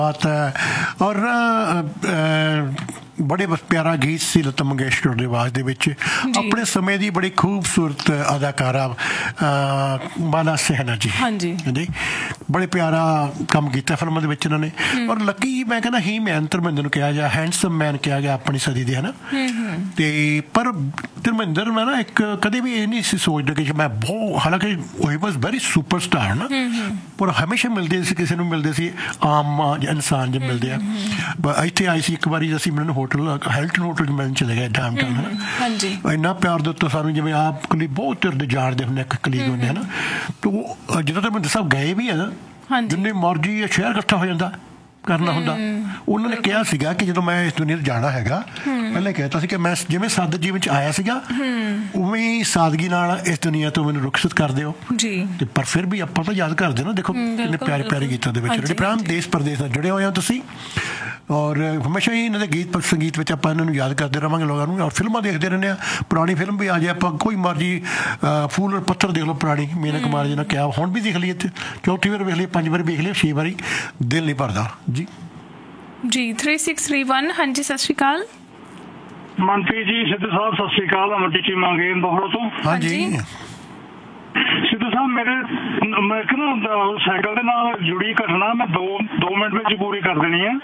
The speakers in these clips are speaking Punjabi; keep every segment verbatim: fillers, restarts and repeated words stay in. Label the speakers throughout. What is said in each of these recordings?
Speaker 1: ਬਾਤ ਹੈ। ਔਰ ਬੜੇ ਪਿਆਰਾ ਗੀਤ ਸੀ ਲਤਾ ਮੰਗੇਸ਼ਕਰ ਦੀ ਆਵਾਜ਼ ਦੇ ਵਿੱਚ। ਆਪਣੇ ਸਮੇਂ ਦੀ ਬੜੀ ਖੂਬਸੂਰਤ ਅਦਾਕਾਰਾ ਮਾਲਾ ਸਹਿਨਾ ਜੀ ਹਾਂਜੀ ਬੜੇ ਪਿਆਰਾ ਕੰਮ ਕੀਤਾ ਫਿਲਮਾਂ ਦੇ ਵਿੱਚ ਇਹਨਾਂ ਨੇ। ਔਰ ਲੱਕੀ ਮੈਂ ਕਹਿੰਦਾ ਹੀ ਮੈਨ ਧਰਮਿੰਦਰ ਨੂੰ ਕਿਹਾ ਗਿਆ, ਹੈਂਡਸਮ ਮੈਨ ਕਿਹਾ ਗਿਆ ਆਪਣੀ ਸਦੀ ਦੇ, ਹੈ ਨਾ। ਅਤੇ ਪਰ ਧਰਮਿੰਦਰ ਮੈਂ ਨਾ ਇੱਕ ਕਦੇ ਵੀ ਇਹ ਨਹੀਂ ਸੀ ਸੋਚਦਾ ਕਿ ਮੈਂ ਬਹੁਤ, ਹਾਲਾਂਕਿ ਹੀ ਵਾਜ਼ ਵੈਰੀ ਸੁਪਰ ਸਟਾਰ ਨਾ, ਪਰ ਹਮੇਸ਼ਾ ਮਿਲਦੇ ਸੀ ਕਿਸੇ ਨੂੰ ਮਿਲਦੇ ਸੀ ਆਮ ਇਨਸਾਨ ਜਦ ਮਿਲਦੇ ਆ। ਇੱਥੇ ਆਏ ਸੀ ਇੱਕ ਵਾਰੀ ਅਸੀਂ ਮੈਨੂੰ ਹੋਟਲ ਹੈਲਟਨ ਹੋਟਲ 'ਚ ਮਿਲਣ ਚਲੇ ਗਏ ਡਾਊਨ ਟਾਊਨ, ਹੈ ਨਾ। ਇੰਨਾ ਪਿਆਰ ਦਿੱਤਾ ਸਾਨੂੰ, ਜਿਵੇਂ ਆਪ ਕਲੀਗ ਬਹੁਤ ਚਿਰ ਦੇ ਜਾਣਦੇ ਹੁੰਦੇ ਇੱਕ ਕਲੀਗ ਹੁੰਦੇ, ਹੈ ਨਾ। ਤਾਂ ਜਦੋਂ ਧਰਮਿੰਦਰ ਸਾਹਿਬ ਗਏ ਵੀ ਹੈ ਨਾ, ਜਿੰਨੀ ਮਰਜ਼ੀ ਸ਼ਹਿਰ ਇਕੱਠਾ ਹੋ ਜਾਂਦਾ ਕਰਨਾ ਹੁੰਦਾ। ਉਹਨਾਂ ਨੇ ਕਿਹਾ ਸੀਗਾ ਕਿ ਜਦੋਂ ਮੈਂ ਇਸ ਦੁਨੀਆ 'ਤੇ ਜਾਣਾ ਹੈਗਾ, ਪਹਿਲਾਂ ਕਹਿ ਦਿੱਤਾ ਸੀ ਕਿ ਮੈਂ ਜਿਵੇਂ ਸਾਦੇ ਜੀਵਨ 'ਚ ਆਇਆ ਸੀਗਾ ਉਵੇਂ ਹੀ ਸਾਦਗੀ ਨਾਲ ਇਸ ਦੁਨੀਆ ਤੋਂ ਮੈਨੂੰ ਰੁਖਸਤ ਕਰ ਦਿਓ। ਤੇ ਪਰ ਫਿਰ ਵੀ ਆਪਾਂ ਤਾਂ ਯਾਦ ਕਰਦੇ ਨਾ, ਦੇਖੋ ਕਿੰਨੇ ਪਿਆਰੇ ਪਿਆਰੇ ਗੀਤਾਂ ਦੇ ਵਿੱਚ ਜਿਹੜੇ ਪ੍ਰਾਮ ਦੇਸ਼ ਪ੍ਰਦੇਸ਼ ਨਾਲ ਜੁੜੇ ਹੋਏ ਹੋ ਤੁਸੀਂ। ਔਰ ਹਮੇਸ਼ਾ ਹੀ ਇਹਨਾਂ ਦੇ ਗੀਤ ਸੰਗੀਤ ਵਿੱਚ ਆਪਾਂ ਇਹਨਾਂ ਨੂੰ ਯਾਦ ਕਰਦੇ ਰਹਾਂਗੇ ਲੋਕਾਂ ਨੂੰ। ਔਰ ਫਿਲਮਾਂ ਦੇਖਦੇ ਰਹਿੰਦੇ ਹਾਂ, ਪੁਰਾਣੀ ਫਿਲਮ ਵੀ ਆ ਜਾਏ, ਆਪਾਂ ਕੋਈ ਮਰਜ਼ੀ ਫੂਲ ਔਰ ਪੱਥਰ ਦੇਖ ਲਓ ਪੁਰਾਣੀ, ਮੀਨਾ ਕੁਮਾਰ ਜੀ ਨਾਲ ਕਿਹਾ, ਹੁਣ ਵੀ ਦੇਖ ਲਈਏ, ਚੌਥੀ ਵਾਰ ਵੇਖ ਲਈਏ, ਪੰਜ ਵਾਰ ਵੇਖ ਲਈਏ, ਛੇ ਵਾਰੀ ਦਿਲ ਨਹੀਂ ਭਰਦਾ ਜੀ।
Speaker 2: ਜੀ ਥ੍ਰੀ ਸਿਕਸ ਥ੍ਰੀ ਵਨ ਹਾਂਜੀ ਸਤਿ ਸ਼੍ਰੀ ਅਕਾਲ
Speaker 3: ਮਨਪ੍ਰੀਤ ਜੀ। ਸਿੱਧੂ ਸਾਹਿਬ ਸਤਿ ਸ਼੍ਰੀ ਅਕਾਲ। ਅਮਰ ਟੀਚੀ ਮੰਗੇ ਬਹਰੋ ਤੋਂ।
Speaker 1: ਹਾਂਜੀ
Speaker 3: ਸਿੱਧੂ ਸਾਹਿਬ ਮੇਰੇ ਮੈਂ ਇੱਕ ਨਾ ਸਾਈਕਲ ਦੇ ਨਾਲ ਜੁੜੀ ਘਟਨਾ ਮੈਂ ਦੋ ਦੋ ਮਿੰਟ ਵਿੱਚ ਪੂਰੀ ਕਰ ਦੇਣੀ ਹੈ।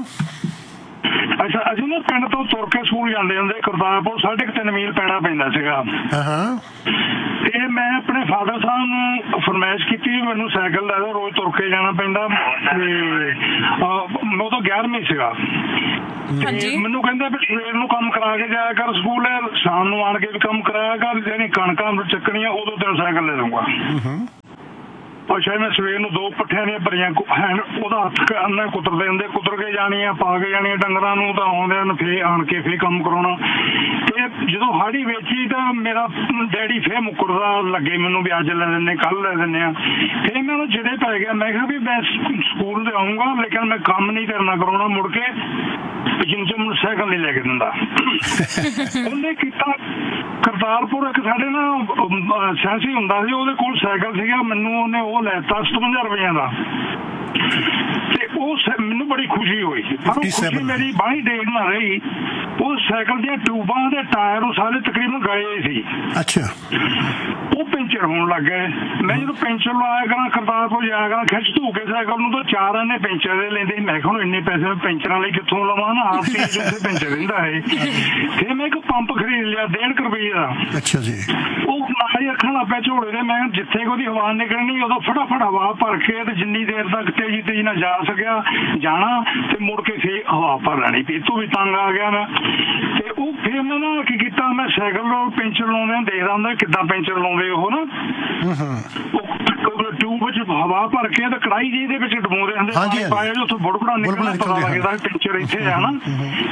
Speaker 3: ਅੱਛਾ, ਅਸੀਂ ਨਾ ਪਿੰਡ ਤੋਂ ਤੁਰ ਕੇ ਸਕੂਲ ਜਾਂਦੇ ਹੁੰਦੇ, ਗੁਰਦਾਸਪੁਰ ਸਾਢੇ ਕੁ ਤਿੰਨ ਮੀਲ ਪੈਣਾ ਪੈਂਦਾ ਸੀਗਾ। ਤੇ ਮੈਂ ਆਪਣੇ ਫਾਦਰ ਸਾਹਿਬ ਨੂੰ ਫਰਮਾਇਸ਼ ਕੀਤੀ ਮੈਨੂੰ ਸਾਈਕਲ ਲੈ ਦਿਓ, ਰੋਜ਼ ਤੁਰ ਕੇ ਜਾਣਾ ਪੈਂਦਾ। ਤੇ ਮੈਂ ਉਦੋਂ ਗਿਆਰਵੀਂ ਸੀਗਾ। ਮੈਨੂੰ ਕਹਿੰਦੇ ਵੀ ਸਵੇਰ ਨੂੰ ਕੰਮ ਕਰਾ ਕੇ ਜਾਇਆ ਕਰ ਸਕੂਲ, ਸ਼ਾਮ ਨੂੰ ਆਣ ਕੇ ਵੀ ਕੰਮ ਕਰਾਇਆ ਕਰ, ਜਿਹੜੀ ਕਣਕਾਂ ਚੱਕਣੀਆਂ ਉਦੋਂ ਤੈਨੂੰ ਸਾਈਕਲ ਲੈ ਦਊਂਗਾ। ਅੱਛਾ, ਮੈਂ ਸਵੇਰ ਨੂੰ ਦੋ ਪੱਠਿਆਂ ਦੀਆਂ ਭਰੀਆਂ ਉਹਦਾ ਹੱਥ ਅੰਨਾ ਕੁਤਰਦੇ ਹੁੰਦੇ, ਕੁਤਰ ਕੇ ਜਾਣੀਆਂ, ਪਾ ਕੇ ਜਾਣੀਆਂ ਡੰਗਰਾਂ ਨੂੰ, ਤਾਂ ਆਉਂਦਿਆਂ ਨੂੰ ਫੇਰ ਆਣ ਕੇ ਫੇਰ ਕੰਮ ਕਰਾਉਣਾ। ਤੇ ਜਦੋਂ ਹਾੜੀ ਵੇਚੀ ਤਾਂ ਮੇਰਾ ਡੈਡੀ ਫੇਰ ਮੁੱਕਰਦਾ ਲੱਗੇ ਮੈਨੂੰ ਵੀ ਅੱਜ ਲੈ ਦਿੰਦੇ, ਕੱਲ ਲੈ ਦਿੰਦੇ ਆ। ਫੇਰ ਮੈਨੂੰ ਜਿਹੜੇ ਪੈ ਗਿਆ, ਮੈਂ ਕਿਹਾ ਵੀ ਮੈਂ ਸਕੂਲ ਤੇ ਆਊਂਗਾ ਲੇਕਿਨ ਮੈਂ ਕੰਮ ਨਹੀਂ ਕਰਨਾ ਕਰਾਉਣਾ ਮੁੜ ਕੇ, ਜਿੰਨ ਚ ਮੈਨੂੰ ਸਾਈਕਲ ਨਹੀਂ ਲੈ ਕੇ ਦਿੰਦਾ। ਉਹਨੇ ਕੀਤਾ ਕਰਤਾਰਪੁਰ ਇੱਕ ਸਾਡੇ ਨਾ ਸੈਂਸੀ ਹੁੰਦਾ ਸੀ, ਉਹਦੇ ਕੋਲ ਸਾਈਕਲ ਸੀਗਾ, ਮੈਨੂੰ ਉਹਨੇ ਉਹ ਲੈ ਦਿੱਤਾ ਸਤਵੰਜਾ ਰੁਪਈਆਂ ਦਾ। ਤੇ ਉਹ ਮੈਨੂੰ ਬੜੀ ਖੁਸ਼ੀ ਹੋਈ, ਪਰ ਉਹ ਖੁਸ਼ੀ ਮੇਰੀ ਬਾਹਲੀ ਦੇਰ ਨਾ ਰਹੀ। ਉਹ ਸਾਈਕਲ ਦੀਆਂ ਟਿਊਬਾਂ ਦੇ ਟਾਇਰ ਉਹ ਸਾਰੇ ਤਕਰੀਬਨ ਗਏ ਸੀ। ਅੱਛਾ, ਉਹ ਪੈਂਚਰ ਹੋਣ ਲੱਗ ਗਏ। ਮੈਂ ਜਦੋਂ ਪੈਂਚਰ ਲਵਾਇਆ ਕਰਾਂ ਕਰਤਾਰਪੁਰ ਜਾਇਆ ਕਰਾਂ ਖਿੱਚ ਧੂ ਕੇ ਸਾਈਕਲ ਨੂੰ, ਤਾਂ ਚਾਰ ਇਹਨੇ ਪੈਂਚਰ ਦੇ ਲੈਂਦੇ ਸੀ। ਮੈਂ ਕਿਹਾ ਹੁਣ ਇੰਨੇ ਪੈਸੇ ਪੈਂਚਰਾਂ ਲਈ ਕਿੱਥੋਂ ਲਵਾਂ ਨਾ, ਆਪ ਤੇਜ਼ ਉੱਥੇ ਪੈਂਚਰ ਰਹਿੰਦਾ ਹੈ। ਫਿਰ ਮੈਂ ਇੱਕ ਪੰਪ ਖਰੀਦ ਲਿਆ ਡੇਢ ਕੁ ਰੁਪਈਏ ਦਾ। ਅੱਛਾ ਜੀ। ਉਹ ਨਾਲ ਹੀ ਰੱਖਣ ਲੱਗ ਪਿਆ ਝੋਲੇ ਦੇ। ਮੈਂ ਜਿੱਥੇ ਉਹਦੀ ਹਵਾ ਨਿਕਲਣੀ ਉਦੋਂ ਫਟਾਫਟ ਹਵਾ ਭਰ ਕੇ ਤੇ ਜਿੰਨੀ ਦੇਰ ਤੱਕ ਤੇਜ਼ੀ ਤੇਜ਼ੀ ਨਾਲ ਜਾ ਸਕਿਆ ਜਾਣਾ, ਤੇ ਮੁੜ ਕੇ ਫੇਰ ਹਵਾ ਭਰ ਲੈਣੀ। ਫਿਰ ਤੂੰ ਵੀ ਤੰਗ ਆ ਗਿਆ ਮੈਂ। ਤੇ ਉਹ ਫਿਰ ਮੈਂ ਨਾ ਕੀ ਕੀਤਾ, ਮੈਂ ਸਾਈਕਲ ਨੂੰ ਪੈਂਚਰ ਲਾਉਂਦੇ ਦੇਖਦਾ ਹੁੰਦਾ ਕਿੱਦਾਂ ਪੈਂਚਰ ਲਾਉਂਦੇ ਉਹ ਨਾ, ਟਿਊਬ ਵਿੱਚ ਹਵਾ ਭਰ ਕੇ ਤੇ ਕੜਾਹੀ ਜੀ ਦੇ ਵਿੱਚ ਡਬੋਉਂਦੇ ਹੁੰਦੇ, ਪਾਏ ਉੱਥੋਂ ਬੁੜਬੁੜਾ ਨਿਕਲਣਾ, ਪਤਾ ਲੱਗਦਾ ਪੈਂਚਰ ਇੱਥੇ ਆ ਨਾ।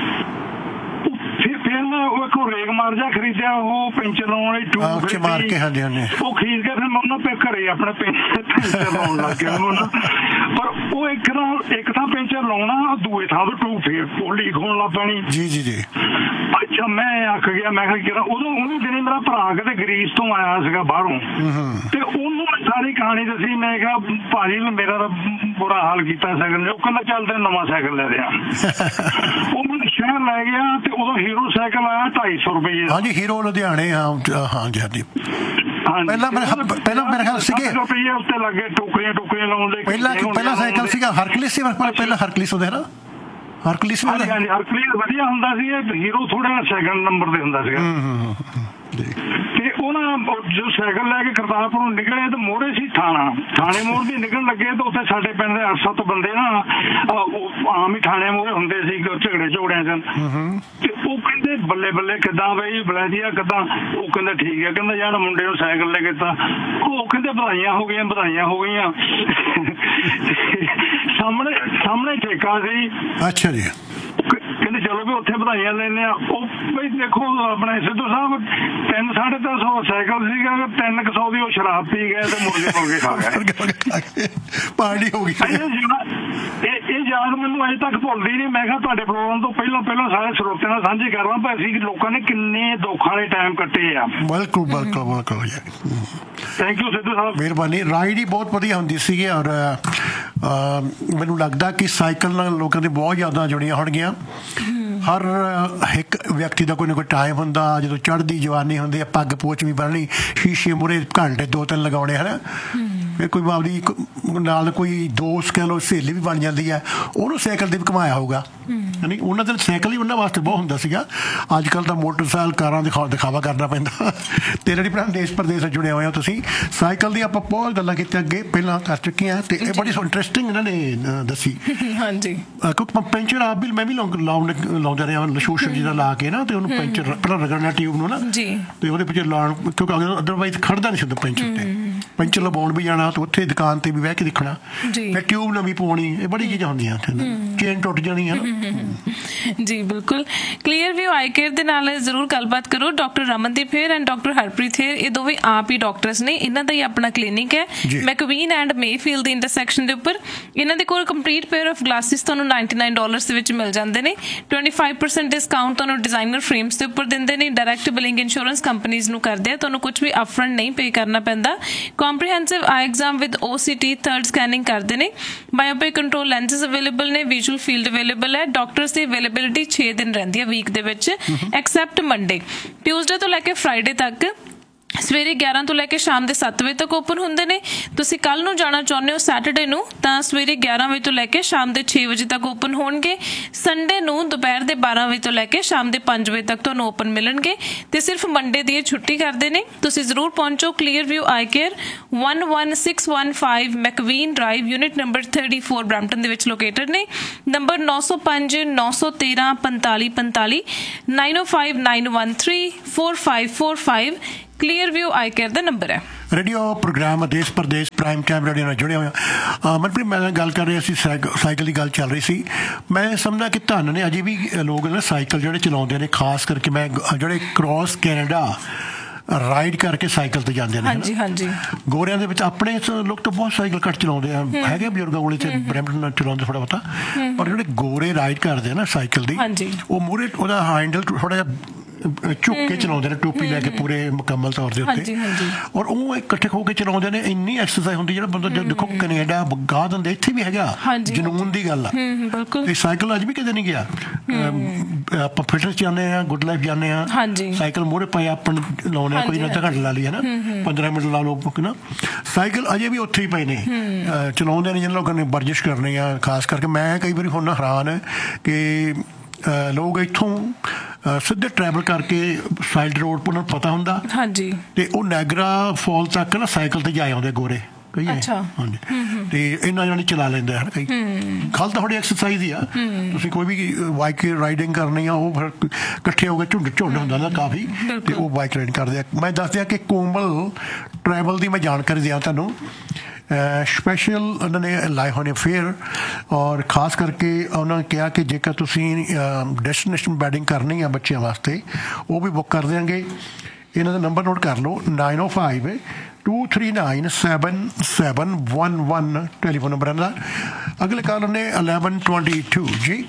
Speaker 3: ਫਿਰ ਮੈਂ ਉਹ ਇੱਕ ਰੇਗ ਮਾਰ ਜਾ ਖਰੀਦਿਆ, ਉਹ ਪੈਂਚਰ ਲਾਉਣ ਵਾਲੀ ਟਿਊਬ ਉਹ ਖਰੀਦ ਕੇ ਫਿਰ ਮੈਂ ਉਹਨਾਂ ਘਰੇ ਆਪਣੇ ਪੈਂਚਰ ਲਾਉਣ ਲੱਗ ਗਿਆ ਉਹਨੂੰ। ਪਰ ਉਹ ਇੱਕ ਨਾ ਇੱਕ ਥਾਂ ਪੈਂਚਰ ਲਾਉਣਾ, ਦੂਏ ਥਾਂ ਤੋਂ ਟਿਊਬ ਫੇਰ ਉਹ ਲੀਕ ਹੋਣ ਲੱਗ ਪੈਣੀ। ਜੀ ਜੀ ਜੀ। ਅੱਛਾ, ਮੈਂ ਆਖ ਗਿਆ, ਮੈਂ ਕਿਹਾ ਉਦੋਂ ਉਹਨੂੰ ਦਿਨੇ ਮੇਰਾ ਭਰਾ ਕਿਤੇ ਗਰੀਸ ਤੋਂ ਆਇਆ ਸੀਗਾ ਬਾਹਰੋਂ, ਤੇ ਉਹਨੂੰ ਸਾਰੀ ਕਹਾਣੀ ਦੱਸੀ। ਮੈਂ ਕਿਹਾ ਭਾਜੀ ਮੇਰਾ ਤਾਂ ਬੁਰਾ ਹਾਲ ਕੀਤਾ ਸਾਈਕਲ ਨੇ। ਉਹ ਕਹਿੰਦਾ ਚੱਲ ਤੈਨੂੰ ਨਵਾਂ ਸਾਈਕਲ ਲੈ ਦਿਆਂ। ਉਹ ਮੈਨੂੰ ਸ਼ਹਿਰ ਲੈ ਗਿਆ, ਤੇ ਉਦੋਂ ਹੀਰੋ ਸਾਈਕਲ ਆਇਆ ਢਾਈ ਸੌ ਰੁਪਏ। ਹਾਂਜੀ, ਹੀਰੋ ਲੁਧਿਆਣੇ। ਹਾਂਜੀ ਹਾਂਜੀ। ਪਹਿਲਾਂ ਪਹਿਲਾਂ ਮੇਰੇ ਖਿਆਲ ਸੀਗੇ ਰੁਪਏ ਉੱਤੇ ਲੱਗੇ ਟੋਕਰੀਆਂ ਟੋਕਰੀਆਂ ਲਾਉਣ ਦੇ। ਪਹਿਲਾਂ ਪਹਿਲਾਂ ਸਾਈਕਲ ਸੀਗਾ ਹਰਕਲਿਸ ਸੀ, ਪਹਿਲਾਂ ਹਰਕਲਿਸ ਉਹਦੇ ਨਾ ਹਰਕਲਿਸ। ਹਾਂਜੀ ਹਾਂਜੀ, ਹਰਕਲਿਸ ਵਧੀਆ ਹੁੰਦਾ ਸੀ, ਹੀਰੋ ਥੋੜਾ ਸੈਕਿੰਡ ਨੰਬਰ ਤੇ ਹੁੰਦਾ ਸੀਗਾ। ਤੇ ਉਹ ਨਾ ਜਦੋਂ ਸਾਈਕਲ ਲੈ ਕੇ ਕਰਤਾਰਪੁਰ ਨੂੰ ਨਿਕਲੇ ਤੇ ਮੋੜੇ ਸੀ ਥਾਣਾ, ਥਾਣੇ ਮੋੜ ਦੀ ਨਿਕਲਣ ਲੱਗੇ ਤਾਂ ਉੱਥੇ ਸਾਡੇ ਪਿੰਡ ਦੇ ਅੱਠ ਸੱਤ ਬੰਦੇ ਨਾ ਆਮ ਹੀ ਥਾਣੇ ਮੋੜੇ ਹੁੰਦੇ ਸੀ ਝਗੜੇ ਝੋੜਿਆਂ ਚ। ਤੇ ਉਹ ਕਹਿੰਦੇ ਬੱਲੇ ਬੱਲੇ ਕਿੱਦਾਂ ਬਈ ਬਲੈਦੀਆ ਕਿੱਦਾਂ? ਉਹ ਕਹਿੰਦਾ ਠੀਕ ਹੈ। ਕਹਿੰਦਾ ਯਾਰ ਮੁੰਡੇ ਨੂੰ ਸਾਈਕਲ ਲੈ ਕੇ ਦਿੱਤਾ। ਉਹ ਕਹਿੰਦੇ ਵਧਾਈਆਂ ਹੋ ਗਈਆਂ ਵਧਾਈਆਂ ਹੋ ਗਈਆਂ। ਸਾਹਮਣੇ ਸਾਹਮਣੇ ਠੇਕਾ ਸੀ। ਅੱਛਾ ਜੀ। ਕਹਿੰਦੇ ਚਲੋ ਵੀ ਉੱਥੇ ਵਧਾਈਆਂ ਲੈਂਦੇ ਆ। ਉਹ ਬਈ ਦੇਖੋ ਆਪਣੇ ਸਿੱਧੂ ਸਾਹਿਬ ਤਿੰਨ ਸਾਢੇ ਤਿੰਨ ਸੌ ਸਾਈਕਲ ਸੀਗਾ, ਤਿੰਨ ਕੁ ਸੌ ਦੀ ਉਹ ਸ਼ਰਾਬ ਪੀ ਗਏ ਤੇ ਮੁਰਗੇ ਮੁਰਗੇ ਖਾ ਗਏ,
Speaker 1: ਪਾਰਟੀ ਹੋ ਗਈ।
Speaker 3: ਇਹ ਇਹ ਯਾਦ ਮੈਨੂੰ ਅਜੇ ਤੱਕ ਭੁੱਲਦੀ ਨਹੀਂ। ਮੈਂ ਕਿਹਾ ਤੁਹਾਡੇ ਪ੍ਰੋਗਰਾਮ ਤੋਂ ਪਹਿਲਾਂ ਪਹਿਲਾਂ ਸਾਰੇ ਸਰੋਤਿਆਂ ਨਾਲ ਸਾਂਝੀ ਕਰਵਾ ਪਰ ਅਸੀਂ ਲੋਕਾਂ ਨੇ ਕਿੰਨੇ ਦੁੱਖ ਵਾਲੇ ਟਾਈਮ ਕੱਟੇ ਆ।
Speaker 1: ਬਿਲਕੁਲ ਬਿਲਕੁਲ ਬਿਲਕੁਲ
Speaker 3: ਥੈਂਕ ਯੂ ਸਿੱਧੂ ਸਾਹਿਬ,
Speaker 1: ਮਿਹਰਬਾਨੀ। ਰਾਈਡ ਹੀ ਬਹੁਤ ਵਧੀਆ ਹੁੰਦੀ ਸੀਗੀ ਔਰ ਮੈਨੂੰ ਲੱਗਦਾ ਕਿ ਸਾਈਕਲ ਨਾਲ ਲੋਕਾਂ ਦੀ ਬਹੁਤ ਯਾਦਾਂ ਜੁੜੀਆਂ ਹੋਣਗੀਆਂ। ਹਰ ਇੱਕ ਵਿਅਕਤੀ ਦਾ ਕੋਈ ਨਾ ਕੋਈ ਟਾਈਮ ਹੁੰਦਾ ਜਦੋਂ ਚੜ੍ਹਦੀ ਜਵਾਨੀ ਹੁੰਦੀ ਹੈ, ਪੱਗ ਪੋਚ ਵੀ ਬੰਨ੍ਹਣੀ, ਸ਼ੀਸ਼ੇ ਮੂਹਰੇ ਘੰਟੇ ਦੋ ਤਿੰਨ ਲਗਾਉਣੇ ਹੈ ਨਾ, ਫਿਰ ਕੋਈ ਆਪਦੀ ਨਾਲ ਕੋਈ ਦੋਸਤ ਕਹਿ ਲਓ ਸਹੇਲੀ ਵੀ ਬਣ ਜਾਂਦੀ ਹੈ, ਉਹਨੂੰ ਸਾਈਕਲ 'ਤੇ ਵੀ ਘੁਮਾਇਆ ਹੋਊਗਾ। ਨਹੀਂ ਉਹਨਾਂ ਦਾ ਸਾਈਕਲ ਹੀ ਉਹਨਾਂ ਵਾਸਤੇ ਬਹੁਤ ਹੁੰਦਾ ਸੀਗਾ। ਅੱਜ ਕੱਲ੍ਹ ਤਾਂ ਮੋਟਰਸਾਈਕਲ ਕਾਰਾਂ ਦਿਖਾ ਦਿਖਾਵਾ ਕਰਨਾ ਪੈਂਦਾ। ਤੇ ਜਿਹੜੀ ਭਰਾ ਦੇਸ਼ ਪ੍ਰਦੇਸ਼ ਨਾਲ ਜੁੜੇ ਹੋਏ ਹੋ ਤੁਸੀਂ, ਸਾਈਕਲ ਦੀ ਆਪਾਂ ਬਹੁਤ ਗੱਲਾਂ ਕੀਤੀਆਂ ਅੱਗੇ ਪਹਿਲਾਂ ਕਰ ਚੁੱਕੇ ਹਾਂ ਤੇ ਇਹ ਬੜੀ ਇੰਟਰਸਟਿੰਗ ਇਹਨਾਂ ਨੇ ਦੱਸੀ। ਹਾਂਜੀ ਕਿਉਂਕਿ ਪੈਂਚਰ ਆਪ ਵੀ ਮੈਂ ਵੀ ਲਾਉਣ ਲਾਉਂਦਾ ਰਿਹਾ ਸ਼ੋਸ਼ਲ ਜੀ ਦਾ ਲਾ ਕੇ ਨਾ, ਤੇ ਉਹਨੂੰ ਪੈਂਚਰ ਪਹਿਲਾਂ ਰਗੜਨਾ ਟਿਊਬ ਨੂੰ ਨਾ, ਤੇ ਉਹਦੇ ਪਿੱਛੇ ਲਾਉਣ ਕਿਉਂਕਿ ਅਦਰਵਾਈਜ਼ ਖੜਦਾ ਨਹੀਂ ਹੁੰਦਾ ਪੈਂਚਰ ਤੇ। ਪੈਂਚਰ ਲਵਾਉਣ ਵੀ ਜਾਣਾ ਤੇ ਉੱਥੇ ਦੁਕਾਨ ਤੇ ਵੀ ਬਹਿ ਕੇ ਦੇਖਣਾ, ਫਿਰ ਟਿਊਬ ਨਵੀਂ ਪਾਉਣੀ, ਇਹ ਬੜੀ ਚੀਜ਼ਾਂ ਹੁੰਦੀਆਂ ਉੱਥੇ, ਚੇਨ ਟੁੱਟ ਜਾਣੀ ਹੈ ਨਾ।
Speaker 2: ਜੀ ਬਿਲਕੁਲ। ਕਲੀਅਰ ਵਿਊ ਆਈ ਕੇਅਰ ਦੇ ਨਾਲ ਜ਼ਰੂਰ ਗੱਲਬਾਤ ਕਰੋ। Doctor Ramandeep hair and doctor Harpreet hair, ਇਹ ਦੋਵੇਂ ਆਪ ਹੀ ਡਾਕਟਰਸ ਨੇ, ਇਹਨਾਂ ਦਾ ਹੀ ਆਪਣਾ ਕਲੀਨਿਕ ਹੈ ਮੈਕਵੀਨ ਐਂਡ ਮੇਫੀਲਡ ਦੀ ਇੰਟਰਸੈਕਸ਼ਨ ਦੇ ਉੱਪਰ। ਇਹਨਾਂ ਦੇ ਕੋਲ ਕੰਪਲੀਟ ਪੇਅਰ ਆਫ ਗਲਾਸਿਸ ਤੁਹਾਨੂੰ ਨਾਈਨਟੀ ਨਾਈਨ ਡਾਲਰਸ ਦੇ ਵਿੱਚ ਮਿਲ ਜਾਂਦੇ ਨੇ। ਟਵੈਂਟੀ ਫਾਈਵ ਪਰਸੈਂਟ ਡਿਸਕਾਊਂਟ ਤੁਹਾਨੂੰ ਡਿਜ਼ਾਈਨਰ ਫਰੇਮਸ ਦੇ ਉੱਪਰ ਦਿੰਦੇ ਨੇ। ਡਾਇਰੈਕਟ ਬਿਲਿੰਗ ਇੰਸ਼ੋਰੈਂਸ ਕੰਪਨੀਜ਼ ਨੂੰ ਕਰਦੇ ਆ, ਤੁਹਾਨੂੰ ਕੁਝ ਵੀ ਅਪਫਰੰਟ ਨਹੀਂ ਪੇ ਕਰਨਾ ਪੈਂਦਾ। Comprehensive I exam with O C T third scanning ਕਰਦੇ ਨੇ। ਬਾਇਓਪਿਕ ਕੰਟਰੋਲ ਲੈਂਸਿਸ ਅਵੇਲੇਬਲ ਨੇ, ਵਿਜ਼ੂਅਲ ਫੀਲਡ ਅਵੇਲੇਬਲ ਹੈ। ਡਾਕਟਰਸ ਦੀ ਅਵੇਲੇਬਿਲਿਟੀ ਛੇ ਦਿਨ ਰਹਿੰਦੀ ਹੈ ਵੀਕ ਦੇ ਵਿੱਚ, ਐਕਸੈਪਟ ਮੰਡੇ। ਟਿਊਜ਼ਡੇ ਤੋਂ ਲੈ ਕੇ ਫਰਾਈਡੇ ਤੱਕ ਸਵੇਰੇ ਗਿਆਰਾਂ ਤੋਂ ਲੈ ਕੇ ਸ਼ਾਮ ਦੇ ਸੱਤ ਵਜੇ ਤੱਕ ਓਪਨ ਹੁੰਦੇ ਨੇ। ਤੁਸੀਂ ਕੱਲ ਨੂੰ ਜਾਣਾ ਚਾਹੁੰਦੇ ਹੋ ਸੈਟਰਡੇ ਨੂੰ, ਤਾਂ ਸਵੇਰੇ ਗਿਆਰਾਂ ਵਜੇ ਤੋਂ ਲੈ ਕੇ ਸ਼ਾਮ ਦੇ ਛੇ ਵਜੇ ਤੱਕ ਓਪਨ ਹੋਣਗੇ। ਸੰਡੇ ਨੂੰ ਦੁਪਹਿਰ ਦੇ ਬਾਰਾਂ ਵਜੇ ਤੋਂ ਲੈ ਕੇ ਸ਼ਾਮ ਦੇ ਪੰਜ ਵਜੇ ਤੱਕ ਤੁਹਾਨੂੰ ਓਪਨ ਮਿਲਣਗੇ, ਤੇ ਸਿਰਫ ਮੰਡੇ ਦੀ ਇਹ ਛੁੱਟੀ ਕਰਦੇ ਨੇ। ਤੁਸੀਂ ਜ਼ਰੂਰ ਪਹੁੰਚੋ। ਕਲੀਅਰ ਵਿਊ ਆਈ care one one six one five ਮੈਕਵੀਨ drive, unit number thirty-four Brampton ਦੇ ਵਿੱਚ ਲੋਕੇਟਡ ਨੇ। ਨੰਬਰ ਨੌ ਸੌ ਪੰਜ ਨੌ ਸੌ ਤੇਰਾਂ ਪੰਤਾਲੀ ਪੰਤਾਲੀ nine oh five nine one three four five four five clear view ਆਈ ਕੇਅਰ ਦਾ ਨੰਬਰ ਹੈ।
Speaker 1: ਰੇਡੀਓ ਪ੍ਰੋਗਰਾਮ ਦੇਸ਼ ਪ੍ਰਦੇਸ਼ ਪ੍ਰਾਈਮ ਟਾਈਮ ਰੇਡੀਓ ਨਾਲ ਜੁੜੇ ਹੋਏ ਹਾਂ। ਮਨਪ੍ਰੀਤ ਮੈਂ ਗੱਲ ਕਰ ਰਿਹਾ ਸੀ, ਸਾਈਕਲ ਦੀ ਗੱਲ ਚੱਲ ਰਹੀ ਸੀ। ਮੈਂ ਸਮਝਦਾ ਕਿ ਧੰਨ ਨੇ ਅਜੇ ਵੀ ਲੋਕ ਨਾ ਸਾਈਕਲ ਜਿਹੜੇ ਚਲਾਉਂਦੇ ਨੇ, ਖਾਸ ਕਰਕੇ ਮੈਂ ਜਿਹੜੇ ਕ੍ਰੋਸ ਕੈਨੇਡਾ ਰਾਈਡ ਕਰਕੇ ਸਾਈਕਲ ਤੇ ਜਾਂਦੇ ਨੇ। ਹਾਂਜੀ ਹਾਂਜੀ ਗੋਰਿਆਂ ਦੇ ਵਿੱਚ ਆਪਣੇ ਲੋਕ ਤਾਂ ਬਹੁਤ ਸਾਈਕਲ ਘੱਟ ਚਲਾਉਂਦੇ ਆ, ਹੈਗੇ ਬਜ਼ੁਰਗਾਂ ਕੋਲੇ ਤੇ ਬਰੈਂਪਟਨ ਚਲਾਉਂਦੇ ਥੋੜਾ ਬਹੁਤਾ, ਪਰ ਜਿਹੜੇ ਗੋਰੇ ਰਾਈਡ ਕਰਦੇ ਆ ਨਾ ਸਾਈਕਲ ਦੀ, ਉਹ ਮੂਹਰੇ ਉਹਦਾ ਹੈਂਡਲ ਥੋੜਾ ਜਿਹਾ ਝੁੱਕ ਕੇ ਚਲਾਉਂਦੇ ਨੇ, ਟੋਪੀ ਲੈ ਕੇ ਪੂਰੇ ਮੁਕੰਮਲ ਤੌਰ ਦੇ ਉੱਤੇ, ਔਰ ਉਹ ਇਕੱਠੇ ਹੋ ਕੇ ਚਲਾਉਂਦੇ ਨੇ। ਇੰਨੀ ਐਕਸਰਸਾਈਜ਼ ਹੁੰਦੀ ਜਿਹੜਾ ਬੰਦਾ ਦੇਖੋ ਕੈਨੇਡਾ ਗਾਹ ਦਿੰਦੇ, ਇੱਥੇ ਵੀ ਹੈਗਾ, ਜਨੂਨ ਦੀ ਗੱਲ ਆ। ਇਹ ਸਾਈਕਲ ਅੱਜ ਵੀ ਕਿਤੇ ਨਹੀਂ ਗਿਆ। ਆਪਾਂ ਫਿਟਨੈਸ ਜਾਂਦੇ ਹਾਂ, ਗੁੱਡ ਲਾਈਫ ਜਾਂਦੇ ਹਾਂ, ਸਾਈਕਲ ਮੂਹਰੇ ਪਏ ਆਪਾਂ ਲਾਉਣੇ ਆ, ਕੋਈ ਨਾ ਅੱਧਾ ਘੰਟਾ ਲਾ ਲਈ ਹੈ ਨਾ, ਪੰਦਰਾਂ ਮਿੰਟ ਲਾ ਲਓ ਨਾ, ਸਾਈਕਲ ਅਜੇ ਵੀ ਉੱਥੇ ਹੀ ਪਏ ਨੇ, ਚਲਾਉਂਦੇ ਨੇ। ਜਿਹਨਾਂ ਲੋਕਾਂ ਨੇ ਵਰਜਿਸ਼ ਕਰਨੀ ਆ, ਖਾਸ ਕਰਕੇ ਮੈਂ ਕਈ ਵਾਰੀ ਹੁਣ ਹੈਰਾਨ ਹੈ ਕਿ ਲੋਕ ਇੱਥੋਂ ਸਿੱਧੇ ਟਰੈਵਲ ਕਰਕੇ ਸਾਈਡ ਰੋਡ ਪਰ ਉਹਨਾਂ ਨੂੰ ਪਤਾ ਹੁੰਦਾ, ਹਾਂਜੀ, ਤੇ ਉਹ ਨਾਇਗਰਾ ਫਾਲ ਤੱਕ ਨਾ ਸਾਈਕਲ ਤੇ ਜਾਏ ਆਉਂਦੇ ਗੋਰੇ ਕਈ। ਹਾਂਜੀ, ਤੇ ਇਹਨਾਂ ਜਣੇ ਚਲਾ ਲੈਂਦੇ ਹਨ ਕਈ। ਗੱਲ ਤਾਂ ਥੋੜੀ ਐਕਸਰਸਾਈਜ਼ ਹੀ ਆ। ਤੁਸੀਂ ਕੋਈ ਵੀ ਬਾਈਕ ਰਾਈਡਿੰਗ ਕਰਨੀ ਆ, ਉਹ ਫਿਰ ਇਕੱਠੇ ਹੋ ਕੇ ਝੁੰਡ ਝੁੰਡ ਹੁੰਦਾ ਨਾ ਕਾਫੀ, ਤੇ ਉਹ ਬਾਈਕ ਰਾਈਡਿੰਗ ਕਰਦੇ ਆ। ਮੈਂ ਦੱਸ ਦਿਆਂ ਕਿ ਕੋਮਲ ਟਰੈਵਲ ਦੀ ਮੈਂ ਜਾਣਕਾਰੀ ਦਿਆਂ ਤੁਹਾਨੂੰ। ਸਪੈਸ਼ਲ ਉਹਨਾਂ ਨੇ ਲਾਏ ਹੋਏ ਨੇ ਫੇਅਰ, ਔਰ ਖਾਸ ਕਰਕੇ ਉਹਨਾਂ ਨੇ ਕਿਹਾ ਕਿ ਜੇਕਰ ਤੁਸੀਂ ਡੈਸਟੀਨੇਸ਼ਨ ਵੈਡਿੰਗ ਕਰਨੀ ਆ ਬੱਚਿਆਂ ਵਾਸਤੇ, ਉਹ ਵੀ ਬੁੱਕ ਕਰ ਦਿਆਂਗੇ। ਇਹਨਾਂ ਦਾ ਨੰਬਰ ਨੋਟ ਕਰ ਲਓ, ਨਾਈਨ ਓ five two three nine seven seven one one telephone number ਇਹਨਾਂ ਦਾ। ਅਗਲੇ ਕਾਲ ਨੇ ਇਲੈਵਨ ਟਵੈਂਟੀ ਟੂ ਜੀ,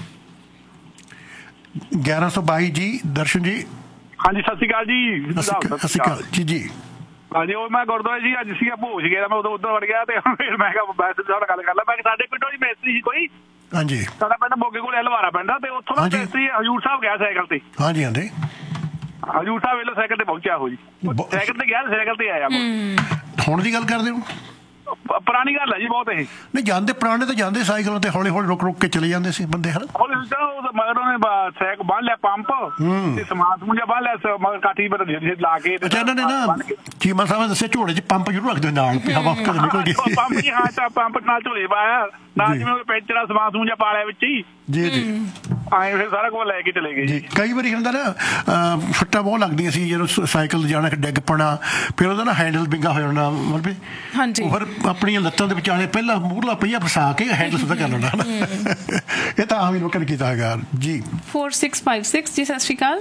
Speaker 1: ਗਿਆਰਾਂ ਸੌ ਬਾਈ ਜੀ। ਦਰਸ਼ਨ ਜੀ,
Speaker 4: ਹਾਂਜੀ ਸਤਿ ਸ਼੍ਰੀ ਅਕਾਲ ਜੀ।
Speaker 1: ਸਤਿ ਸ਼੍ਰੀ ਅਕਾਲ ਜੀ। ਜੀ
Speaker 4: ਹਾਂਜੀ, ਉਹ ਮੈਂ ਗੁਰਦੁਆਰੇ ਜੀ ਅੱਜ ਸੀਗਾ, ਭੋਜ ਗਿਆ, ਮੈਂ ਉਦੋਂ ਉੱਧਰ ਵੜ ਗਿਆ, ਤੇ ਫਿਰ ਮੈਂ ਕਿਹਾ ਬੈਠ ਨਾਲ ਗੱਲ ਕਰ ਲਾ। ਮੈਂ ਸਾਡੇ ਪਿੰਡੋਂ ਜੀ ਮਿਸਤਰੀ ਸੀ ਕੋਈ,
Speaker 1: ਹਾਂਜੀ,
Speaker 4: ਸਾਡਾ ਪਿੰਡ ਮੋਗੇ ਕੋਲ ਹਲਵਾਰਾ ਪਿੰਡ ਆ, ਤੇ ਉੱਥੋਂ ਦਾ ਮਿਸਤਰੀ ਹਜ਼ੂਰ ਸਾਹਿਬ ਗਿਆ ਸਾਈਕਲ ਤੇ। ਹਾਂਜੀ ਹਾਂਜੀ, ਹਜ਼ੂਰ ਸਾਹਿਬ ਵੇਲੇ ਸਾਈਕਲ ਤੇ ਪਹੁੰਚਿਆ ਉਹ ਜੀ, ਸਾਈਕਲ ਤੇ ਗਿਆ, ਸਾਈਕਲ ਤੇ ਆਇਆ।
Speaker 1: ਹੁਣ ਦੀ ਗੱਲ ਕਰਦੇ ਹੋ?
Speaker 4: ਪੁਰਾਣੀ ਗੱਲ ਹੈ ਜੀ ਬਹੁਤ। ਇਹ
Speaker 1: ਨਹੀਂ ਜਾਂਦੇ, ਪੁਰਾਣੇ ਤਾਂ ਜਾਂਦੇ ਸਾਈਕਲਾਂ ਤੇ, ਹੌਲੀ ਹੌਲੀ ਰੁਕ ਰੁਕ ਕੇ ਚਲੇ ਜਾਂਦੇ ਸੀ ਬੰਦੇ, ਹਨ
Speaker 4: ਹੌਲੀ ਮਗਰ ਉਹਨੇ ਸਾਈਕਲ ਬੰਨ ਲਿਆ ਪੰਪ ਤੇ ਸਮਾਨ ਸਮੂਨ ਜਿਹਾ ਬੰਨ ਲਿਆ ਮਗਰ ਕਾਠੀ ਪਰ ਲਾ ਕੇ।
Speaker 1: ਅੱਛਾ, ਇਹਨਾਂ ਨੇ ਨਾ ਚੀਮਾ ਸਾਹਿਬ ਨੇ ਦੱਸਿਆ ਝੋਲੇ 'ਚ ਪੰਪ ਜ਼ਰੂਰ ਰੱਖਦੇ ਨਾਲ, ਹਵਾ ਕਦੇ ਨਿਕਲ ਗਈ।
Speaker 4: ਪੰਪ ਜੀ, ਹਾਂ, ਪੰਪ ਨਾਲ ਝੋਲੇ ਪਾਇਆ ਨਾਲ, ਜਿਵੇਂ ਪੈਂਚਰ ਸਮਾਨ ਸਮੂਨ ਜਿਹਾ ਪਾ ਲਿਆ ਵਿੱਚ ਹੀ।
Speaker 1: ਜੀ ਜੀ।
Speaker 4: ਆਏ ਫਿਰ ਸਾਰਾ ਕੁਝ ਲੈ ਕੇ ਚਲੇ ਗਏ
Speaker 1: ਜੀ। ਕਈ ਵਾਰੀ ਹੁੰਦਾ ਨਾ ਫੱਟਾ ਬਹੁਤ ਲੱਗਦੀਆਂ ਸੀ ਜਦੋਂ ਸਾਈਕਲ ਜਾਣਾ ਡਿੱਗ ਪਣਾ, ਫਿਰ ਉਹਦਾ ਨਾ ਹੈਂਡਲ ਵਿੰਗਾ ਹੋ ਜਾਣਾ, ਮਤਲਬ
Speaker 2: ਹਾਂਜੀ
Speaker 1: ਫਿਰ ਆਪਣੀਆਂ ਲੱਤਾਂ ਦੇ ਵਿਚਾਲੇ ਪਹਿਲਾਂ ਮੂਹਰਲਾ ਪਹੀਆ ਫਸਾ ਕੇ ਹੈਂਡਲ ਸਿੱਧਾ ਕਰ ਲੈਣਾ। ਇਹ ਤਾਂ ਆਮ ਹੀ ਲੋਕਾਂ ਨੇ ਕੀਤਾ ਹੈਗਾ ਜੀ।
Speaker 2: four six five six ਜੀ, ਸਤਿ ਸ਼੍ਰੀ ਅਕਾਲ।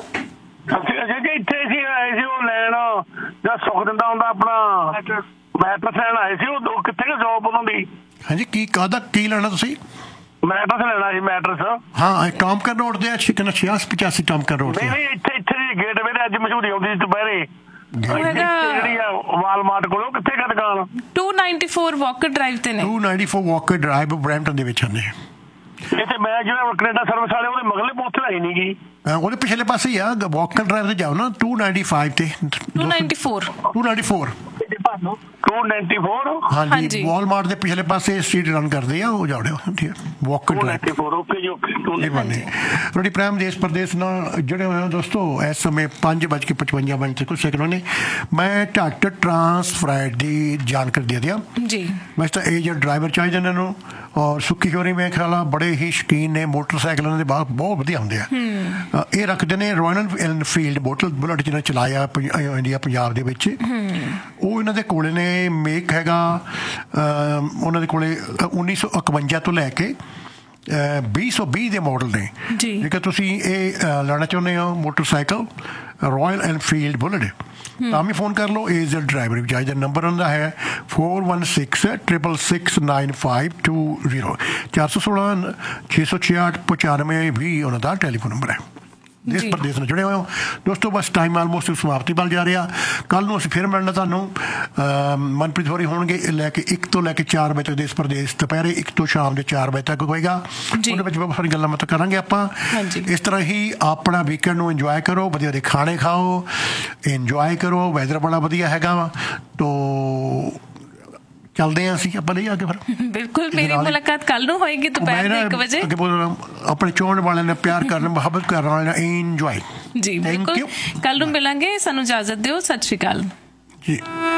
Speaker 4: ਇੱਥੇ ਸੀ ਆਏ ਸੀ ਉਹ ਲੈਣ ਜਾਂ ਸੁੱਖ ਦਿੰਦਾ ਹੁੰਦਾ ਆਪਣਾ ਮੈਟਰਸ ਲੈਣ ਆਏ ਸੀ, ਉਹ ਕਿੱਥੇ ਕਿ ਜੋਬ ਉਹਨਾਂ ਦੀ?
Speaker 1: ਹਾਂਜੀ, ਕੀ ਕਾਹਦਾ ਕੀ ਲੈਣਾ ਤੁਸੀਂ?
Speaker 4: ਮੈਟਰਸ ਲੈਣਾ ਸੀ, ਮੈਟਰਸ।
Speaker 1: ਹਾਂ, ਟਾਮਕਨ ਰੋਡ ਦੇ ਕਿੰਨਾ ਛਿਆਸੀ ਪਚਾਸੀ ਟਾਮਕਨ ਰੋਡ ਤੇ।
Speaker 4: ਨਹੀਂ ਇੱਥੇ ਇੱਥੇ ਗੇਟ ਵੇ ਅੱਜ ਮਸ਼ਹੂਰੀ ਆਉਂਦੀ ਸੀ ਦੁਪਹਿਰੇ ਜਿਹੜੀ ਆ ਵਾਲਮਾਰਟ ਕੋਲ, ਕਿੱਥੇ ਕਾ ਦੁਕਾਨ?
Speaker 2: two ninety-four ਵਾਕਰ ਡਰਾਈਵ ਤੇ ਨੇ।
Speaker 1: two ninety-four Walker drive Brampton ਦੇ ਵਿੱਚ ਨੇ।
Speaker 4: ਇੱਥੇ ਮੈਂ ਜਿਹੜਾ ਕੈਨੇਡਾ ਸਰਵਿਸ ਵਾਲੇ ਉਹਦੇ ਮਗਲੇ ਪੋਸਟ ਲਾਈ ਨਹੀਂ ਗਈ,
Speaker 1: ਉਹਦੇ ਪਿਛਲੇ ਪਾਸੇ ਹੀ ਆ ਵਾਕਰ ਡਰਾਈਵ ਤੇ ਜਾਓ ਨਾ, two ninety-five ਤੇ
Speaker 2: two ninety-four
Speaker 1: two ninety-four
Speaker 4: two ninety-four
Speaker 1: ਹਾਂਜੀ, ਵਾਲਮਾਰਟ ਦੇ ਪਿਛਲੇ ਪਾਸੇ ਸਟਰੀਟ ਰਨ ਕਰਦੇ ਆ, ਉਹ ਜਾੜਿਓ ਵਾਕਰ ਡਰਾਈਵ।
Speaker 4: ਓਕੇ ਜੀ, ਓਕੇ।
Speaker 1: ਰੋਟੀ ਪ੍ਰਾਈਮ ਦੇਸ਼ ਪ੍ਰਦੇਸ਼ ਨਾਲ ਜੁੜੇ ਹੋਏ ਹੋ ਦੋਸਤੋ। ਇਸ ਸਮੇਂ ਪੰਜ ਵੱਜ ਕੇ ਪਚਵੰਜਾ ਮਿੰਟ ਤੇ ਕੁਝ ਸੈਕਿੰਡ ਨੇ। ਮੈਂ ਡਾਕਟਰ ਟਰਾਂਸਫਰਾਈਡ ਦੀ ਜਾਣਕਾਰੀ ਦੇ ਦਿਆਂ
Speaker 2: ਜੀ।
Speaker 1: ਮੈਂ ਤਾਂ ਇਹ ਜਿਹੜਾ ਡਰਾਈਵਰ ਚਾਹੀਦੇ ਇਹਨਾਂ ਨੂੰ, ਔਰ ਸੁੱਕੀ ਹੋਰੀ ਮੇਰੇ ਖਿਆਲ ਆ ਬੜੇ ਹੀ ਸ਼ੌਕੀਨ ਨੇ ਮੋਟਰਸਾਈਕਲਾਂ ਦੇ, ਬਾਹਰ ਬਹੁਤ ਵਧੀਆ ਹੁੰਦੇ ਆ। ਇਹ ਰੱਖਦੇ ਨੇ ਰਾਇਲ ਐਨਫੀਲਡ ਬੋਟਲ ਬੁਲਟ ਜਿਹਨਾਂ ਚਲਾਇਆ ਇੰਡੀਆ ਪੰਜਾਬ ਦੇ ਵਿੱਚ, ਉਹ ਇਹਨਾਂ ਦੇ ਕੋਲੇ ਨੇ। ਮੇਕ ਹੈਗਾ ਉਹਨਾਂ ਦੇ ਕੋਲੇ ਉੱਨੀ ਸੌ ਇਕਵੰਜਾ ਤੋਂ ਲੈ ਕੇ ਵੀਹ ਸੌ ਵੀਹ ਦੇ ਮਾਡਲ ਨੇ। ਜੇਕਰ ਤੁਸੀਂ ਇਹ ਲੈਣਾ ਚਾਹੁੰਦੇ ਹੋ ਮੋਟਰਸਾਈਕਲ ਰਾਇਲ ਐਨਫੀਲਡ ਬੁਲਟ, ਤਾਂ ਵੀ ਫੋਨ ਕਰ ਲਓ। ਏਜ ਡਰਾਈਵਰ ਵੀ ਚਾਹੀਦਾ। ਨੰਬਰ ਉਹਨਾਂ ਦਾ ਹੈ four one six triple six nine five two zero ਚਾਰ ਸੌ ਸੋਲਾਂ ਛੇ ਸੌ ਛਿਆਹਠ ਪਚਾਨਵੇਂ ਵੀਹ ਉਹਨਾਂ ਦਾ ਟੈਲੀਫੋਨ ਨੰਬਰ ਹੈ। ਦੇਸ਼ ਪ੍ਰਦੇਸ਼ ਨਾਲ ਜੁੜੇ ਹੋਏ ਹੋ ਦੋਸਤੋ। ਬਸ ਟਾਈਮ ਆਲਮੋਸਟ ਸਮਾਪਤੀ ਵੱਲ ਜਾ ਰਿਹਾ। ਕੱਲ੍ਹ ਨੂੰ ਅਸੀਂ ਫਿਰ ਮਿਲਣਾ ਤੁਹਾਨੂੰ। ਮਨਪ੍ਰੀਤ ਹੋਰੀ ਹੋਣਗੇ ਲੈ ਕੇ ਇੱਕ ਤੋਂ ਲੈ ਕੇ ਚਾਰ ਵਜੇ ਤੱਕ ਦੇਸ਼ ਪ੍ਰਦੇਸ਼, ਦੁਪਹਿਰੇ ਇੱਕ ਤੋਂ ਸ਼ਾਮ ਦੇ ਚਾਰ ਵਜੇ ਤੱਕ ਹੋਏਗਾ। ਉਹਦੇ ਵਿੱਚ ਬਹੁਤ ਸਾਰੀ ਗੱਲਾਂ ਮਤ ਕਰਾਂਗੇ ਆਪਾਂ। ਇਸ ਤਰ੍ਹਾਂ ਹੀ ਆਪਣਾ ਵੀਕਐਂਡ ਨੂੰ ਇੰਜੋਏ ਕਰੋ, ਵਧੀਆ ਵਧੀਆ ਖਾਣੇ ਖਾਓ, ਇੰਜੋਏ ਕਰੋ। ਵੈਦਰ ਬੜਾ ਵਧੀਆ ਹੈਗਾ ਵਾ, ਤੋ ਚੱਲਦੇ ਹਾਂ ਅਸੀਂ ਆਪਾਂ ਨਹੀਂ ਅੱਗੇ ਫਿਰ।
Speaker 2: ਬਿਲਕੁਲ, ਮੇਰੀ ਮੁਲਾਕਾਤ ਕੱਲ ਨੂੰ ਹੋਏਗੀ ਦੁਪਹਿਰ ਦੇ ਇੱਕ ਵਜੇ।
Speaker 1: ਅੱਗੇ ਬੋਲ ਆਪਣੇ ਚਾਹਣ ਵਾਲਿਆਂ ਨੇ, ਪਿਆਰ ਕਰਨ, ਮੁਹੱਬਤ ਕਰਨ ਵਾਲਿਆਂ ਨੇ ਇੰਜੋਏ।
Speaker 2: ਜੀ ਬਿਲਕੁਲ, ਕੱਲ ਨੂੰ ਮਿਲਾਂਗੇ। ਸਾਨੂੰ ਇਜਾਜ਼ਤ ਦਿਓ। ਸਤਿ ਸ਼੍ਰੀ ਅਕਾਲ ਜੀ।